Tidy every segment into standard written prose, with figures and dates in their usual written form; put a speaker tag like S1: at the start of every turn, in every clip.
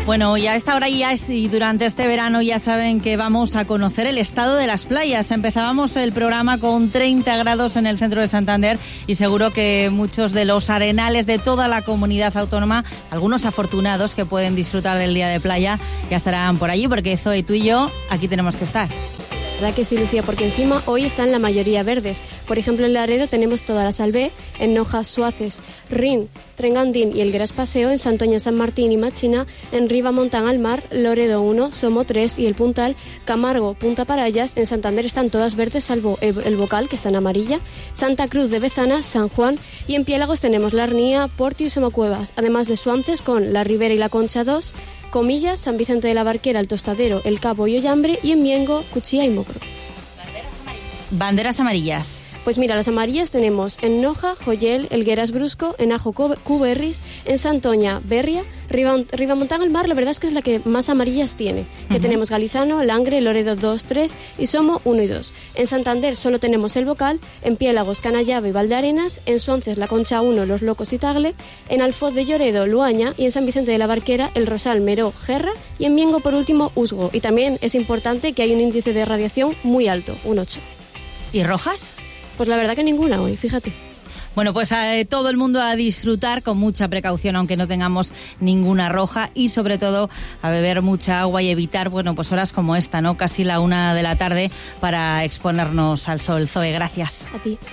S1: Bueno, y a esta hora y durante este verano ya saben que vamos a conocer el estado de las playas. Empezábamos el programa con 30 grados en el centro de Santander y seguro que muchos de los arenales de toda la comunidad autónoma, algunos afortunados que pueden disfrutar del día de playa, ya estarán por allí porque Zoe, tú y yo aquí tenemos que estar.
S2: ¿Verdad que sí, Lucía? Porque encima hoy están la mayoría verdes. Por ejemplo, en Laredo tenemos toda la Salvé, en Nojas, Suaces, Rin, Trengandín y el Gras Paseo, en Santoña, San Martín y Machina, en Riva, Montán al Mar, Loredo 1, Somo 3 y el Puntal, Camargo, Punta Parayas. En Santander están todas verdes salvo el Bocal, que está en amarilla, Santa Cruz de Bezana, San Juan, y en Piélagos tenemos La Arnía, Portio y Somocuevas, además de Suances con La Ribera y La Concha 2, Comillas, San Vicente de la Barquera, El Tostadero, El Cabo y Ollambre, y en Miengo, Cuchilla y Mocro.
S1: Banderas amarillas.
S2: Pues mira, las amarillas tenemos en Noja, Joyel, Elgueras Brusco, en Ajo, Cuberris, en Santoña, Berria, Ribamontán al Mar, la verdad es que es la que más amarillas tiene, que tenemos Galizano, Langre, Loredo 2, 3 y Somo 1 y 2. En Santander solo tenemos el Bocal, en Piélagos, Canallave y Valdearenas, en Suances, La Concha 1, Los Locos y Tagle, en Alfoz de Lloredo, Luaña y en San Vicente de la Barquera, El Rosal, Meró, Gerra y en Miengo por último, Usgo. Y también es importante que hay un índice de radiación muy alto, un 8.
S1: ¿Y rojas?
S2: Pues la verdad que ninguna hoy, fíjate.
S1: Bueno, pues todo el mundo a disfrutar con mucha precaución, aunque no tengamos ninguna roja, y sobre todo a beber mucha agua y evitar, bueno, pues horas como esta, ¿no? Casi la 1 de la tarde para exponernos al sol. Zoe, gracias.
S2: A ti.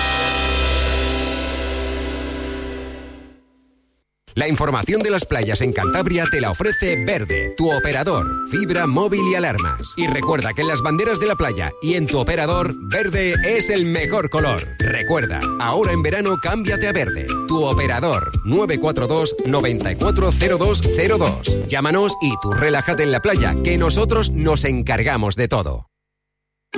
S3: La información de las playas en Cantabria te la ofrece Verde, tu operador, fibra, móvil y alarmas. Y recuerda que en las banderas de la playa y en tu operador, verde es el mejor color. Recuerda, ahora en verano cámbiate a Verde, tu operador, 942 940202. Llámanos y tú relájate en la playa, que nosotros nos encargamos de todo.